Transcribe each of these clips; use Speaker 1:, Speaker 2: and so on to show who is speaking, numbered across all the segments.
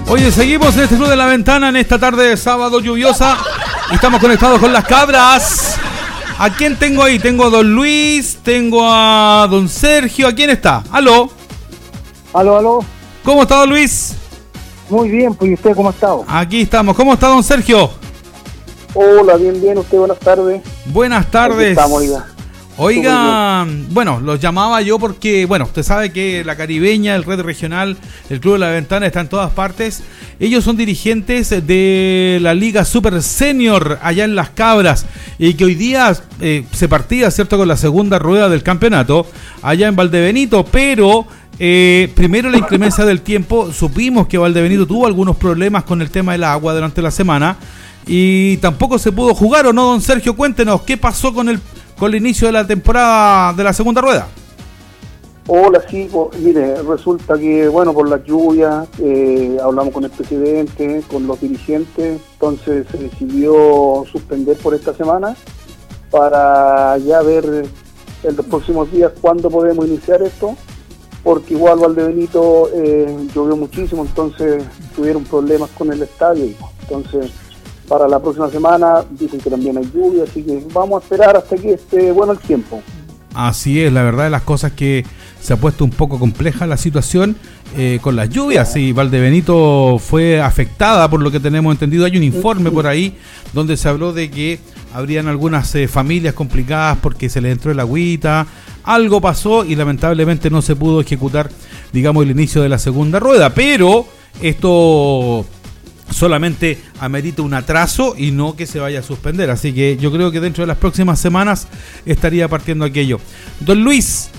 Speaker 1: Oye, seguimos en este Club de la Ventana en esta tarde de sábado lluviosa y estamos conectados con las cabras. ¿A quién tengo ahí? Tengo a don Luis, tengo a don Sergio. ¿A quién está? ¿Aló?
Speaker 2: Aló.
Speaker 1: ¿Cómo está don Luis?
Speaker 2: Muy bien, pues ¿y usted cómo ha estado?
Speaker 1: Aquí estamos. ¿Cómo está don Sergio?
Speaker 2: Hola, bien, usted, buenas tardes.
Speaker 1: Buenas tardes.
Speaker 2: Aquí estamos,
Speaker 1: Oiga, bueno, los llamaba yo porque, bueno, usted sabe que la Caribeña, el Red Regional, el Club de la Ventana está en todas partes. Ellos son dirigentes de la Liga Super Senior allá en Las Cabras y que hoy día se partía, ¿cierto?, con la segunda rueda del campeonato allá en Valdebenito, pero primero la inclemencia del tiempo. Supimos que Valdebenito tuvo algunos problemas con el tema del agua durante la semana y tampoco se pudo jugar, ¿o no, don Sergio? Cuéntenos, ¿qué pasó con el inicio de la temporada de la segunda rueda?
Speaker 2: Hola, sí, mire, resulta que, bueno, por las lluvias, hablamos con el presidente, con los dirigentes, entonces se decidió suspender por esta semana para ya ver en los próximos días cuándo podemos iniciar esto, porque igual Valdebenito llovió muchísimo, entonces tuvieron problemas con el estadio, entonces para la próxima semana dicen que también hay lluvia, así que vamos a esperar hasta que esté bueno el tiempo.
Speaker 1: Así es, la verdad de las cosas que se ha puesto un poco compleja la situación con las lluvias, y Valdebenito fue afectada por lo que tenemos entendido. Hay un informe por ahí donde se habló de que habrían algunas familias complicadas porque se les entró el agüita, algo pasó y lamentablemente no se pudo ejecutar, digamos, el inicio de la segunda rueda, pero esto solamente amerita un atraso y no que se vaya a suspender, así que yo creo que dentro de las próximas semanas estaría partiendo aquello. Don Luis,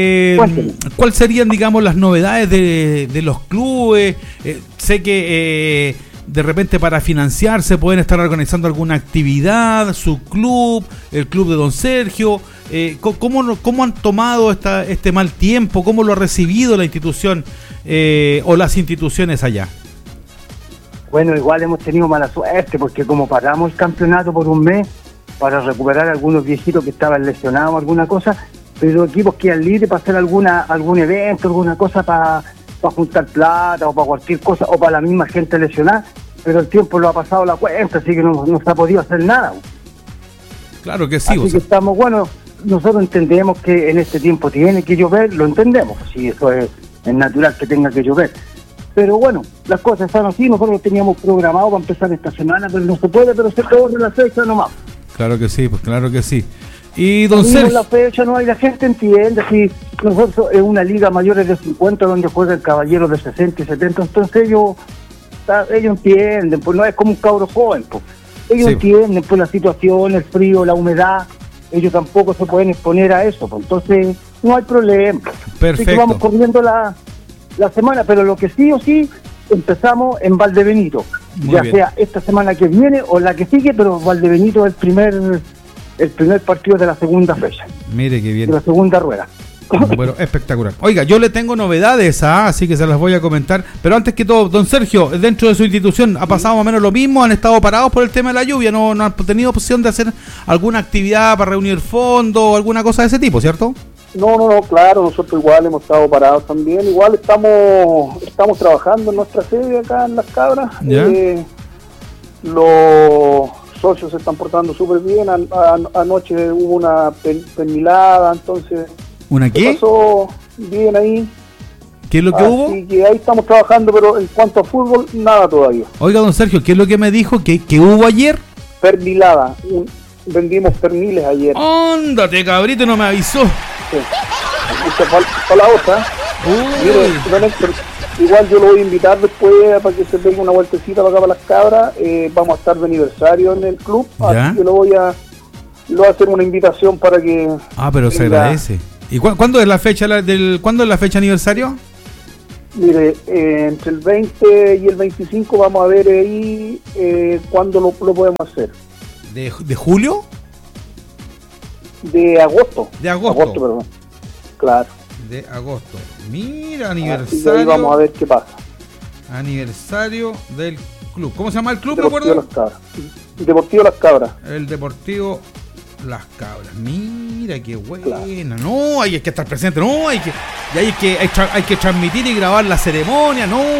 Speaker 1: ¿cuáles serían, digamos, las novedades de los clubes? Sé que de repente para financiarse pueden estar organizando alguna actividad, su club, el club de don Sergio. ¿Cómo han tomado este mal tiempo? ¿Cómo lo ha recibido la institución o las instituciones allá?
Speaker 2: Bueno, igual hemos tenido mala suerte porque como paramos el campeonato por un mes para recuperar a algunos viejitos que estaban lesionados, alguna cosa, pero equipos quedan libres para hacer algún evento, alguna cosa para juntar plata o para cualquier cosa o para la misma gente lesionada, pero el tiempo lo ha pasado la cuenta, así que no se ha podido hacer nada.
Speaker 1: Claro que sí.
Speaker 2: Así que estamos, bueno, nosotros entendemos que en este tiempo tiene que llover, lo entendemos, si eso es natural que tenga que llover. Pero bueno, las cosas están así, nosotros teníamos programado para empezar esta semana, pero no se puede, pero se corre la fecha nomás.
Speaker 1: Claro que sí, pues claro que sí. Y don Sergio,
Speaker 2: la fecha no hay, la gente entiende, si nosotros es una liga mayores de 50 donde juegan caballeros de 60 y 70, entonces ellos entienden, pues no es como un cabro joven, pues. Ellos entienden pues la situación, el frío, la humedad, ellos tampoco se pueden exponer a eso, pues entonces no hay problema.
Speaker 1: Perfecto.
Speaker 2: Así que vamos corriendo la semana, pero lo que sí o sí empezamos en Valdebenito, ya sea esta semana que viene o la que sigue, pero Valdebenito es el primer partido de la segunda fecha.
Speaker 1: Mire qué bien.
Speaker 2: De la segunda rueda.
Speaker 1: Bueno, espectacular. Oiga, yo le tengo novedades, así que se las voy a comentar, pero antes que todo, don Sergio, dentro de su institución ha pasado más o menos lo mismo, han estado parados por el tema de la lluvia, no han tenido opción de hacer alguna actividad para reunir fondos o alguna cosa de ese tipo, ¿cierto?
Speaker 2: No, claro, nosotros igual hemos estado parados también, igual estamos trabajando en nuestra sede acá en Las Cabras. Los socios se están portando súper bien, anoche hubo una pernilada, entonces...
Speaker 1: ¿Una qué?
Speaker 2: Pasó bien ahí.
Speaker 1: ¿Qué es lo que hubo?
Speaker 2: Así que ahí estamos trabajando, pero en cuanto a fútbol, nada todavía.
Speaker 1: Oiga, don Sergio, ¿qué es lo que me dijo? ¿Que hubo ayer?
Speaker 2: Pernilada, vendimos perniles ayer.
Speaker 1: ¡Ándate, cabrito! No me avisó.
Speaker 2: Sí. Para la otra. Mire, igual yo lo voy a invitar después para que se pegue una vueltecita para acá para Las Cabras. Vamos a estar de aniversario en el club,
Speaker 1: ¿ya?
Speaker 2: Así que lo voy a hacer una invitación para que...
Speaker 1: pero se agradece. ¿Y cuándo es la fecha cuándo es la fecha aniversario?
Speaker 2: Mire, entre el 20 y el 25 vamos a ver ahí cuándo lo podemos hacer.
Speaker 1: ¿De julio?
Speaker 2: De agosto.
Speaker 1: De agosto,
Speaker 2: perdón. Claro.
Speaker 1: De agosto. Mira, aniversario.
Speaker 2: Ahí vamos a ver qué pasa.
Speaker 1: Aniversario del club. ¿Cómo se llama el club?
Speaker 2: Deportivo Las Cabras. Deportivo Las Cabras.
Speaker 1: El Deportivo Las Cabras. Mira qué buena.
Speaker 2: Claro.
Speaker 1: No, hay que estar presente. No, hay que transmitir y grabar la ceremonia. No.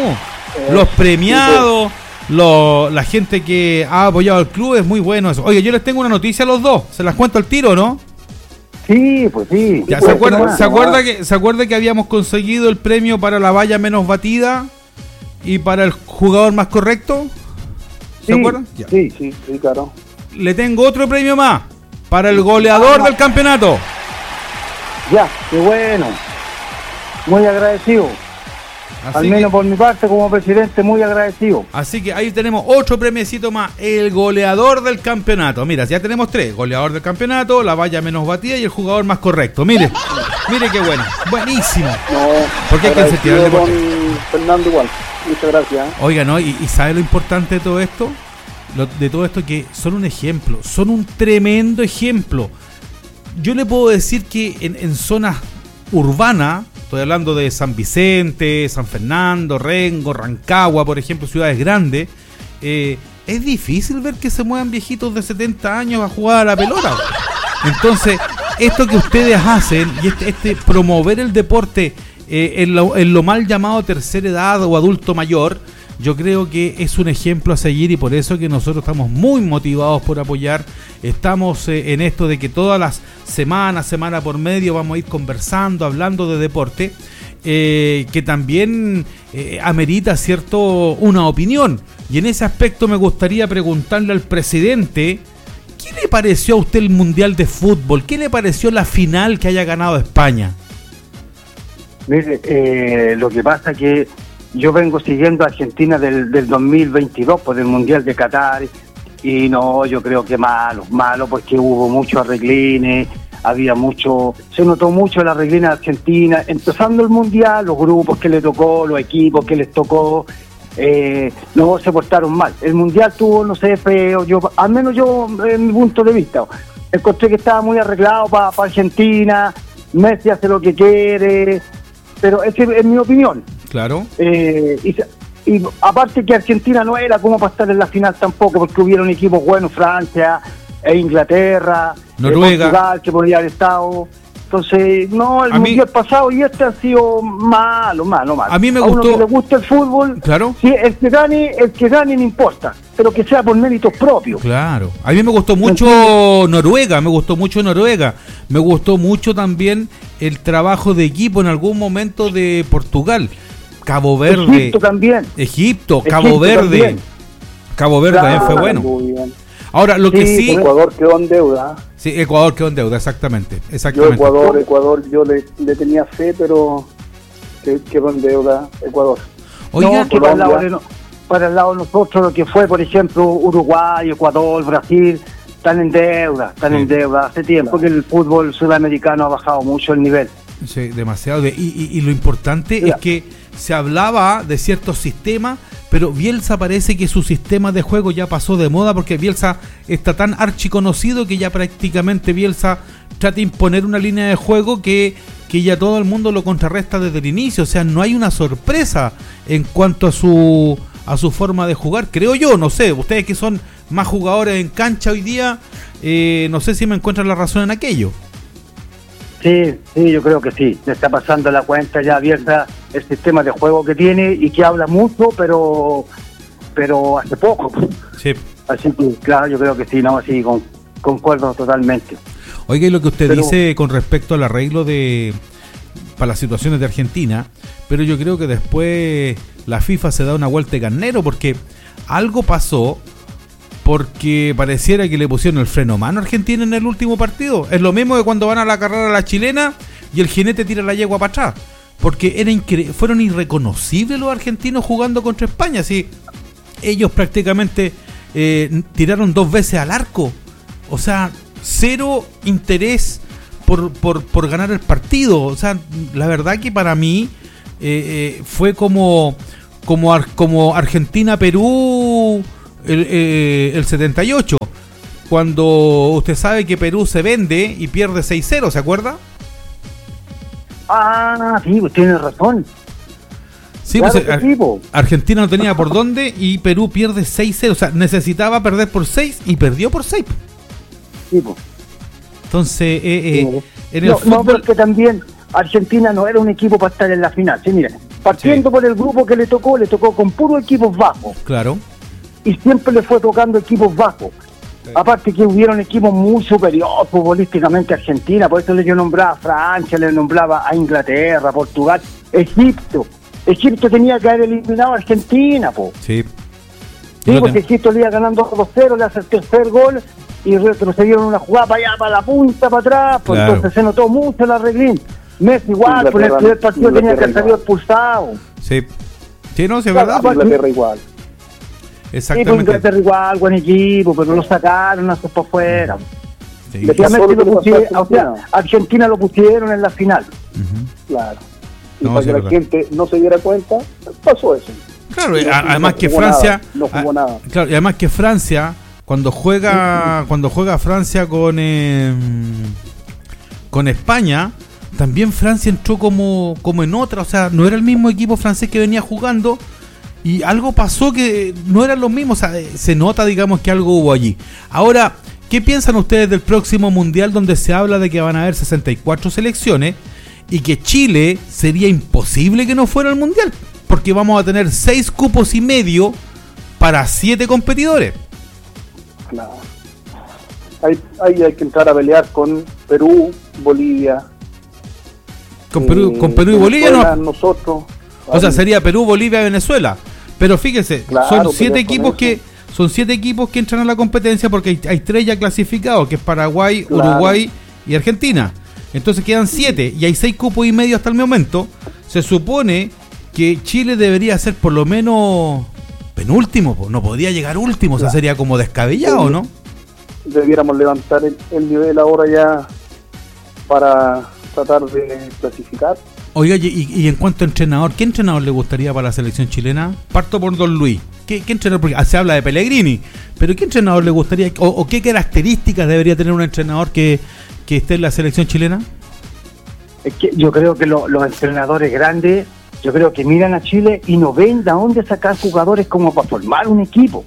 Speaker 1: los premiados, la gente que ha apoyado al club, es muy bueno eso. Oye, yo les tengo una noticia a los dos, se las cuento al tiro, ¿no?
Speaker 2: Sí, pues sí.
Speaker 1: Ya,
Speaker 2: Sí,
Speaker 1: ¿se acuerda que habíamos conseguido el premio para la valla menos batida y para el jugador más correcto? ¿Se acuerdan? Ya.
Speaker 2: Sí, claro.
Speaker 1: Le tengo otro premio más para el goleador del campeonato.
Speaker 2: Ya, qué bueno. Muy agradecido. Al menos por mi parte, como presidente, muy agradecido.
Speaker 1: Así que ahí tenemos otro premiecito más, el goleador del campeonato. Mira, ya tenemos 3, goleador del campeonato, la valla menos batida y el jugador más correcto. Mire qué bueno, buenísimo.
Speaker 2: No,
Speaker 1: porque hay que incentivar el deporte.
Speaker 2: Fernando igual, muchas gracias.
Speaker 1: Oiga, ¿no? ¿Y sabe lo importante de todo esto? Que son un ejemplo, son un tremendo ejemplo. Yo le puedo decir que en zonas urbanas, estoy hablando de San Vicente, San Fernando, Rengo, Rancagua, por ejemplo, ciudades grandes, es difícil ver que se muevan viejitos de 70 años a jugar a la pelota. Entonces, esto que ustedes hacen y este promover el deporte en lo mal llamado tercera edad o adulto mayor, yo creo que es un ejemplo a seguir y por eso que nosotros estamos muy motivados por apoyar. Estamos en esto de que todas las semanas, semana por medio, vamos a ir conversando, hablando de deporte, que también amerita una opinión. Y en ese aspecto me gustaría preguntarle al presidente, ¿qué le pareció a usted el Mundial de Fútbol? ¿Qué le pareció la final que haya ganado España?
Speaker 2: Mire, lo que pasa es que yo vengo siguiendo a Argentina del 2022, pues del Mundial de Qatar, y no, yo creo que malo, porque hubo muchos arreglines, se notó mucho el arreglín de Argentina, empezando el Mundial, los grupos que le tocó, los equipos que les tocó, no se portaron mal. El Mundial tuvo, no sé, feo, al menos yo, en mi punto de vista, encontré que estaba muy arreglado para Argentina, Messi hace lo que quiere, pero esa es mi opinión.
Speaker 1: Claro.
Speaker 2: Y aparte que Argentina no era como para estar en la final tampoco, porque hubieron equipos buenos, Francia, Inglaterra,
Speaker 1: Noruega,
Speaker 2: Portugal, que podría haber estado. Entonces, no, el mundial pasado y este ha sido malo.
Speaker 1: A mí me
Speaker 2: a
Speaker 1: gustó.
Speaker 2: Uno que le gusta el fútbol,
Speaker 1: claro.
Speaker 2: Sí, el que gane no importa, pero que sea por méritos propios.
Speaker 1: Claro. A mí me gustó mucho Noruega, me gustó mucho también el trabajo de equipo en algún momento de Portugal. Cabo Verde.
Speaker 2: Egipto también.
Speaker 1: Cabo Verde.
Speaker 2: También.
Speaker 1: Cabo Verde también fue bueno. Ahora, lo que sí...
Speaker 2: Ecuador quedó en deuda.
Speaker 1: Sí, Ecuador quedó en deuda, exactamente.
Speaker 2: Yo Ecuador, yo le tenía fe, pero quedó en deuda Ecuador.
Speaker 1: Oiga,
Speaker 2: no, que para el lado de nosotros, lo que fue, por ejemplo, Uruguay, Ecuador, Brasil, están en deuda. Hace tiempo que el fútbol sudamericano ha bajado mucho el nivel.
Speaker 1: Sí, demasiado. Y lo importante es que se hablaba de ciertos sistemas, pero Bielsa parece que su sistema de juego ya pasó de moda, porque Bielsa está tan archiconocido que ya prácticamente Bielsa trata de imponer una línea de juego que ya todo el mundo lo contrarresta desde el inicio. O sea, no hay una sorpresa en cuanto a su forma de jugar, creo yo. No sé, ustedes que son más jugadores en cancha hoy día, no sé si me encuentran la razón en aquello.
Speaker 2: Sí, yo creo que sí. Le está pasando la cuenta ya abierta el sistema de juego que tiene y que habla mucho, pero hace poco.
Speaker 1: Sí.
Speaker 2: Así que, claro, yo creo que sí, no, sí, concuerdo totalmente.
Speaker 1: Oiga, y lo que usted dice con respecto al arreglo para las situaciones de Argentina, pero yo creo que después la FIFA se da una vuelta de carnero, porque algo pasó, porque pareciera que le pusieron el freno a mano a Argentina en el último partido. Es lo mismo que cuando van a la carrera a la chilena y el jinete tira la yegua para atrás, porque fueron irreconocibles los argentinos jugando contra España. Sí, ellos prácticamente tiraron 2 veces al arco, o sea, cero interés por ganar el partido. O sea, la verdad que para mí fue como Argentina-Perú el 78, cuando usted sabe que Perú se vende y pierde 6-0, ¿se acuerda?
Speaker 2: Ah, sí, pues tiene razón.
Speaker 1: Sí, claro, pues, Argentina no tenía por dónde y Perú pierde 6-0, o sea, necesitaba perder por 6 y perdió por 6.
Speaker 2: Sí, pues.
Speaker 1: Entonces, en
Speaker 2: el fútbol... No, porque también Argentina no era un equipo para estar en la final. Sí, mira,
Speaker 3: Partiendo por el grupo que le tocó con puros equipos bajos.
Speaker 1: Claro.
Speaker 3: Y siempre le fue tocando equipos bajos. Sí. Aparte que hubieron equipos muy superiores futbolísticamente a Argentina, por eso yo nombraba a Francia, le nombraba a Inglaterra, Portugal, Egipto. Egipto tenía que haber eliminado a Argentina, po.
Speaker 1: Sí.
Speaker 3: Sí, porque Egipto le iba ganando 2-0, le hace el tercer gol y retrocedieron una jugada para allá, para la punta, para atrás, pues claro. Entonces se notó mucho el arreglín. Messi igual, por el primer partido tenía que haber salido expulsado.
Speaker 1: Sí. Sí, no, sí, es verdad.
Speaker 2: Inglaterra igual.
Speaker 1: Exactamente.
Speaker 3: Sí, Inglaterra igual, buen equipo, pero lo sacaron hasta por fuera.
Speaker 1: Sí.
Speaker 3: Argentina lo pusieron en la final.
Speaker 2: Claro. Y para que la gente no se diera cuenta, pasó eso.
Speaker 1: Claro, además que Francia
Speaker 2: no jugó nada.
Speaker 1: Claro, y además que Francia cuando juega Francia con España, también Francia entró como en otra, o sea, no era el mismo equipo francés que venía jugando y algo pasó que no eran los mismos, o sea, se nota, digamos, que algo hubo allí. Ahora, ¿qué piensan ustedes del próximo mundial donde se habla de que van a haber 64 selecciones y que Chile sería imposible que no fuera al mundial? Porque vamos a tener 6 cupos y medio para 7 competidores.
Speaker 2: Claro. Ahí hay que entrar a pelear con Perú, Bolivia.
Speaker 1: Con Perú y Bolivia no.
Speaker 2: Nosotros.
Speaker 1: O sea, sería Perú, Bolivia, Venezuela. Pero fíjese,
Speaker 2: claro,
Speaker 1: son 7 equipos que entran a la competencia porque hay 3 ya clasificados, que es Paraguay, claro, Uruguay y Argentina. Entonces quedan 7 y hay 6 cupos y medio hasta el momento. Se supone que Chile debería ser por lo menos penúltimo, no podría llegar último, claro. O sea, sería como descabellado, ¿no?
Speaker 2: Debiéramos levantar el nivel ahora ya para tratar de clasificar.
Speaker 1: Oiga, y en cuanto a entrenador, ¿qué entrenador le gustaría para la selección chilena? Parto por Don Luis. ¿Qué entrenador? Porque se habla de Pellegrini, pero ¿qué entrenador le gustaría o qué características debería tener un entrenador que esté en la selección chilena?
Speaker 3: Es que yo creo que los entrenadores grandes, yo creo que miran a Chile y no ven de dónde sacar jugadores como para formar un equipo.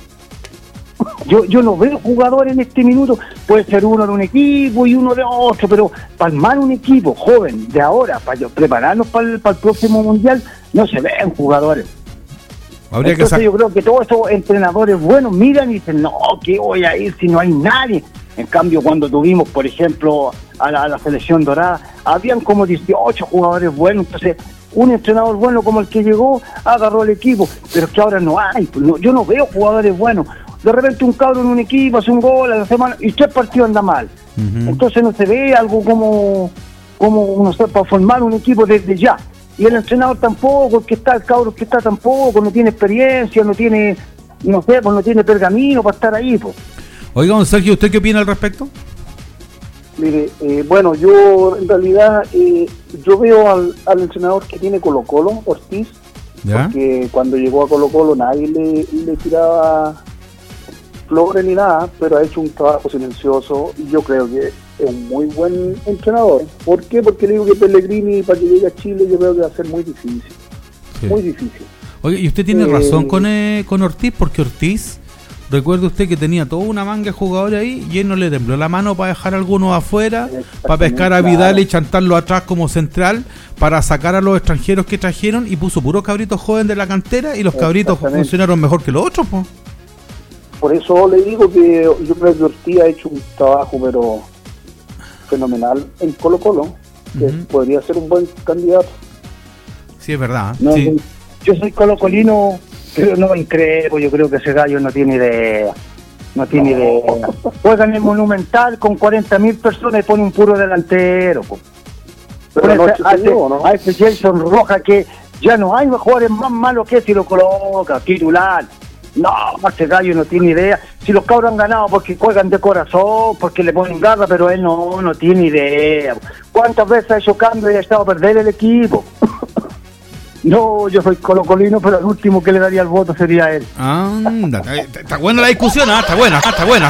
Speaker 3: Yo no veo jugadores en este minuto, puede ser uno de un equipo y uno de otro, pero para armar un equipo joven de ahora, para prepararnos para el próximo mundial, no se ven jugadores. Entonces yo creo que todos esos entrenadores buenos miran y dicen, no, ¿qué voy a ir si no hay nadie? En cambio, cuando tuvimos, por ejemplo, a la selección dorada, habían como 18 jugadores buenos, entonces un entrenador bueno como el que llegó agarró el equipo, pero es que ahora no hay, yo no veo jugadores buenos. De repente un cabro en un equipo hace un gol a la semana y 3 partidos anda mal. Uh-huh. Entonces no se ve algo como no sé, para formar un equipo desde ya. Y el entrenador tampoco, el cabro que está tampoco, no tiene experiencia, no tiene pergamino para estar ahí, pues.
Speaker 1: Oiga, don Sergio, ¿usted qué opina al respecto?
Speaker 2: Mire, bueno, yo en realidad yo veo al entrenador que tiene Colo-Colo, Ortiz, ¿ya? Porque cuando llegó a Colo-Colo nadie le tiraba flores ni nada, pero ha hecho un trabajo silencioso y yo creo que es un muy buen entrenador. ¿Por qué? Porque le digo que Pellegrini para que llegue a Chile yo creo que va a ser muy difícil, sí. Muy difícil.
Speaker 1: Oye, y usted tiene razón con Ortiz, porque Ortiz, recuerde usted que tenía toda una manga de jugadores ahí y él no le tembló la mano para dejar a algunos afuera, para pescar a Vidal y chantarlo atrás como central, para sacar a los extranjeros que trajeron y puso puros cabritos jóvenes de la cantera y los cabritos funcionaron mejor que los otros, pues.
Speaker 2: Por eso le digo que yo creo que Ortiz ha hecho un trabajo pero fenomenal en Colo-Colo, que podría ser un buen candidato.
Speaker 1: Sí, es verdad.
Speaker 3: No,
Speaker 1: sí.
Speaker 3: Yo soy colocolino, pero no increíble, yo creo que ese gallo no tiene idea. No tiene idea. Juega en el Monumental con 40.000 personas y pone un puro delantero. Pero a ese Jason Rojas que ya no hay jugadores más malos que si lo coloca, titular. No, ese gallo no tiene idea. Si los cabros han ganado porque juegan de corazón, porque le ponen garra, pero él no tiene idea. ¿Cuántas veces ha hecho cambio y ha estado a perder el equipo? No, yo soy colocolino, pero el último que le daría el voto sería él.
Speaker 1: Anda, está buena la discusión, está buena.